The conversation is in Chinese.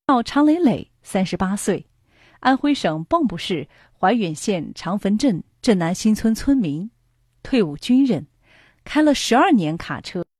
叫常磊磊，38岁，安徽省蚌埠市怀远县长坟镇镇南新村村民，退伍军人，开了12年卡车。